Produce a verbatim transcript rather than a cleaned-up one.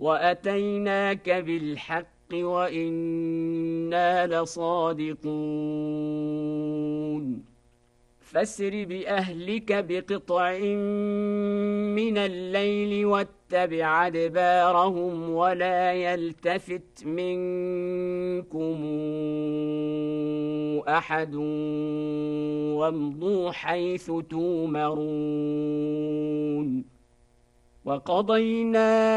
وأتيناك بالحق وإنا لصادقون فاسر بأهلك بقطع من الليل واتبع أدبارهم ولا يلتفت منكم أحد وامضوا حيث تومرون وقضينا